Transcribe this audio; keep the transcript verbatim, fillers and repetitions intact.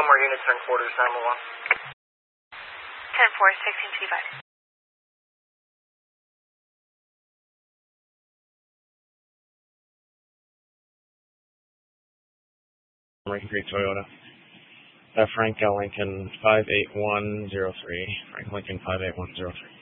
more units are in quarters, nine one one. ten four, sixteen fifty-five. Lincoln Creek Toyota. Uh, Frank L. Lincoln five eight one zero three. Frank Lincoln five eight one zero three.